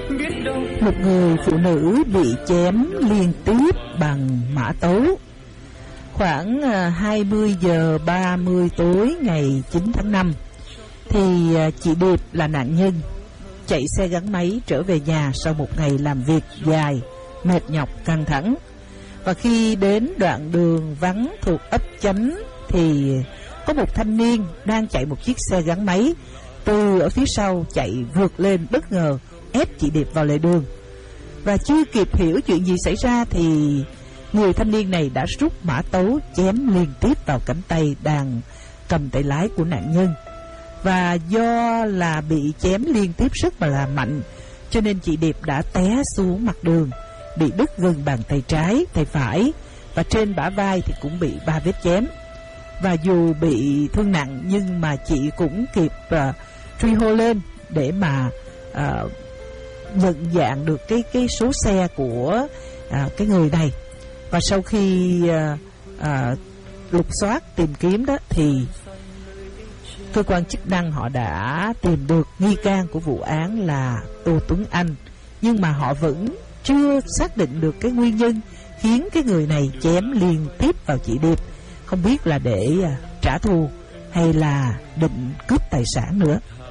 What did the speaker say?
Một người phụ nữ bị chém liên tiếp bằng mã tấu. Khoảng 20 giờ 30 tối ngày 9 tháng 5 thì chị Điệp là nạn nhân chạy xe gắn máy trở về nhà sau một ngày làm việc dài, mệt nhọc, căng thẳng. Và khi đến đoạn đường vắng thuộc ấp Chánh thì có một thanh niên đang chạy một chiếc xe gắn máy từ ở phía sau chạy vượt lên, bất ngờ ép chị Điệp vào lề đường. Và chưa kịp hiểu chuyện gì xảy ra thì người thanh niên này đã rút mã tấu chém liên tiếp vào cánh tay đang cầm tay lái của nạn nhân. Và do là bị chém liên tiếp rất là mạnh, cho nên chị Điệp đã té xuống mặt đường, bị đứt gân bàn tay trái, tay phải, và trên bả vai thì cũng bị 3 vết chém. Và dù bị thương nặng nhưng mà chị cũng kịp truy hô lên để mà nhận dạng được cái số xe của cái người này. Và sau khi lục soát tìm kiếm đó thì cơ quan chức năng họ đã tìm được nghi can của vụ án là Tô Tuấn Anh, nhưng mà họ vẫn chưa xác định được cái nguyên nhân khiến cái người này chém liên tiếp vào chị Điệp, không biết là để trả thù hay là định cướp tài sản nữa.